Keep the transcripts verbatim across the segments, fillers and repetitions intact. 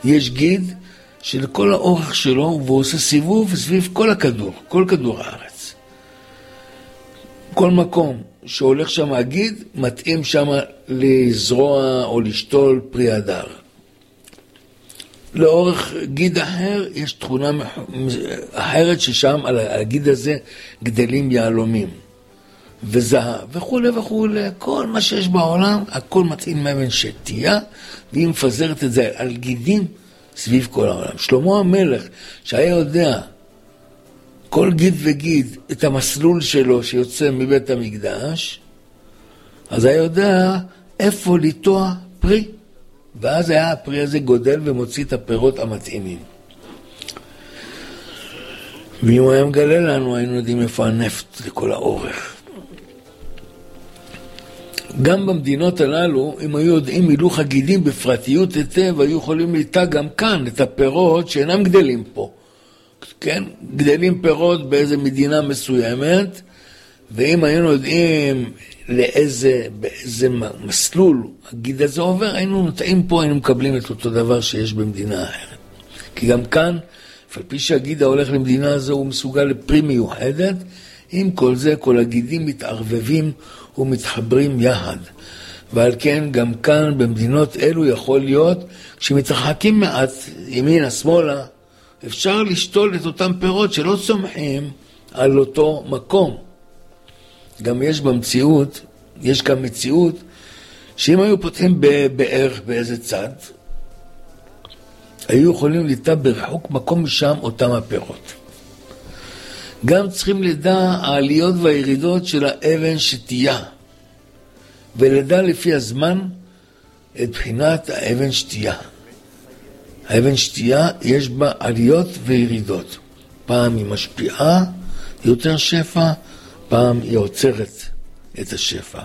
יש גיד שלכל האורך שלו, והוא עושה סיבוב סביב כל הכדור, כל כדור הארץ. כל מקום שהולך שם הגיד, מתאים שם לזרוע או לשתול פרי הדר. לאורך גיד אחר יש תכונה אחרת ששם על הגיד הזה גדלים יעלומים וזהב וכו' וכו'. כל מה שיש בעולם, הכל מתאים מאבן שתייה, והיא מפזרת את זה על גידים סביב כל העולם. שלמה המלך, שהיה יודע כל גיד וגיד את המסלול שלו שיוצא מבית המקדש, אז היה יודע איפה לטוע פרי. ואז היה הפרי הזה גודל ומוציא את הפירות המתאימים. ואם הוא היה מגלה לנו, היינו יודעים איפה הנפט לכל האורך. גם במדינות הללו, אם היו יודעים הילוך הגידים בפרטיות היטב, היו יכולים ליטע גם כאן את הפירות שאינם גדלים פה. כן? גדלים פירות באיזה מדינה מסוימת, ואם היינו יודעים לאיזה, באיזה מסלול הגיד הזה עובר, היינו נוטעים פה, היינו מקבלים את אותו דבר שיש במדינה אחרת. כי גם כאן, על פי שהגיד ההולך למדינה הזו, הוא מסוגל לפרי מיוחדת, עם כל זה, כל הגידים מתערבבים ומתחברים יחד. ועל כן, גם כאן, במדינות אלו יכול להיות, כשמתרחקים מעט, ימינה, שמאלה, אפשר לשתול את אותם פירות שלא צומחים על אותו מקום. גם יש במציאות, יש גם מציאות, שאם היו פותחים בערך באיזה צד, היו יכולים ליטע ברחוק מקום משם אותם הפירות. גם צריכים לדע העליות והירידות של האבן שתייה, ולדע לפי הזמן את בחינת האבן שתייה. האבן שתייה יש בה עליות וירידות. פעם היא משפיעה יותר שפע, פעם היא עוצרת את השפע.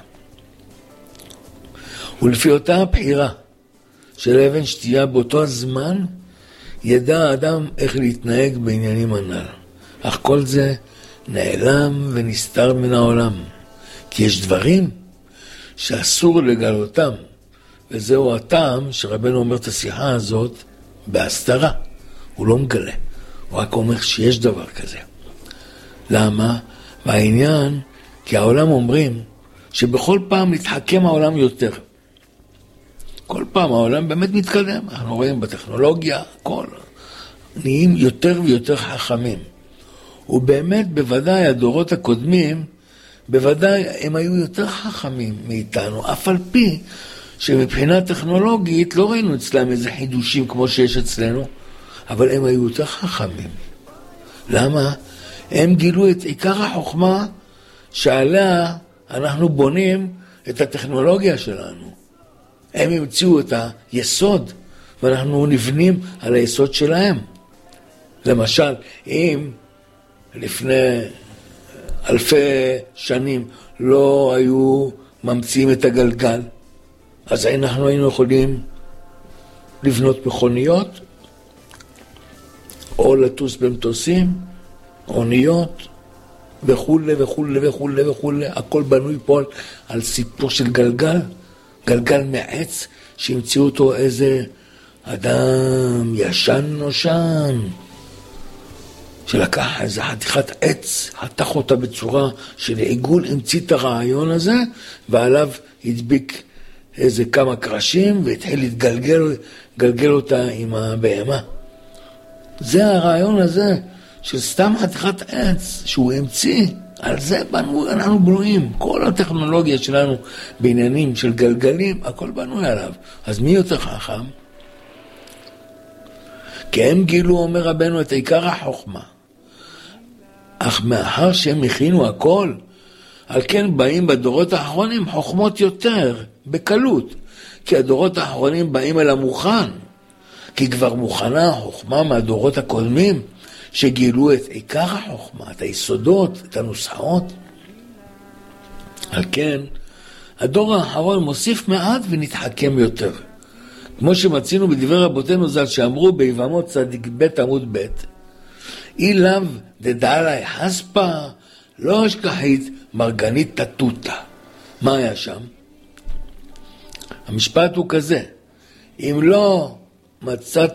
ולפי אותה הבחירה של אבן שתייה באותו הזמן, ידע האדם איך להתנהג בעניינים הנ"ל. אך כל זה נעלם ונסתר מן העולם. כי יש דברים שאסור לגלותם, וזהו הטעם שרבנו אומר את השיחה הזאת בהסתרה. הוא לא מגלה, הוא רק אומר שיש דבר כזה. למה? והעניין, כי העולם אומרים שבכל פעם נתחכם העולם יותר. כל פעם העולם באמת מתקדם. אנחנו רואים בטכנולוגיה, כל נהיים יותר ויותר חכמים. ובאמת, בוודאי, הדורות הקודמים, בוודאי הם היו יותר חכמים מאיתנו, אף על פי שמבחינה טכנולוגית לא ראינו אצלם איזה חידושים כמו שיש אצלנו, אבל הם היו יותר חכמים. למה? הם גילו את עיקר החוכמה שעליה אנחנו בונים את הטכנולוגיה שלנו. הם המציאו את היסוד, ואנחנו נבנים על היסוד שלהם. למשל, אם לפני אלפי שנים לא היו ממציאים את הגלגל, אז אנחנו היינו יכולים לבנות מכוניות, או לטוס במטוסים, אוניות, וכו' וכו' וכו' וכו'. הכל בנוי פה על סיפור של גלגל, גלגל מעץ, שהמציאו אותו איזה אדם ישן נושן, שלקח איזה חתיכת עץ, חתך אותה בצורה של עיגול, המציא את הרעיון הזה, ועליו הדביק איזה כמה קרשים, והתחיל להתגלגל גלגל אותה עם הבהמה. זה הרעיון הזה, של סתם חתיכת עץ, שהוא המציא, על זה בנו, אנחנו בנויים. כל הטכנולוגיה שלנו בעניינים של גלגלים, הכל בנוי עליו. אז מי יותר חכם? כי הם גילו, אומר רבנו, את עיקר החוכמה. אך מאחר שהם הכינו הכל, על כן באים בדורות האחרונים חוכמות יותר, בקלות. כי הדורות האחרונים באים אל המוכן. כי כבר מוכנה החוכמה מהדורות הקודמים, שגילו את עיקר החוכמה, את היסודות, את הנוסחאות. על כן, הדור האחרון מוסיף מעט ונתחכם יותר. כמו שמצינו בדברי רבותינו ז"ל שאמרו ביבמות צדיק ב' עמוד ב', אי לאו דדעלי חספה, לא אשכחית מרגנית תתותה. מה היה שם? המשפט הוא כזה, אם לא מצאת